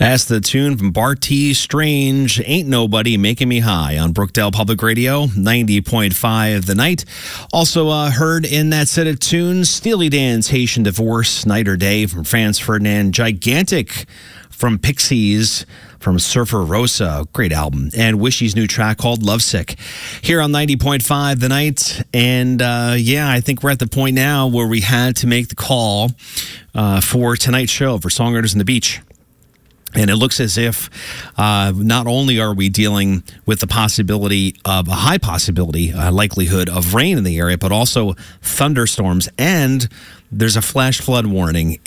That's the tune from Barty Strange, Ain't Nobody Making Me High on Brookdale Public Radio, 90.5 The Night. Also heard in that set of tunes, Steely Dan's Haitian Divorce, Night or Day from Franz Ferdinand, Gigantic from Pixies, from Surfer Rosa, great album, and Wishy's new track called Lovesick, here on 90.5 The Night. And I think we're at the point now where we had to make the call for tonight's show for Songwriters on the Beach. And it looks as if not only are we dealing with the possibility of a high possibility, likelihood of rain in the area, but also thunderstorms, and there's a flash flood warning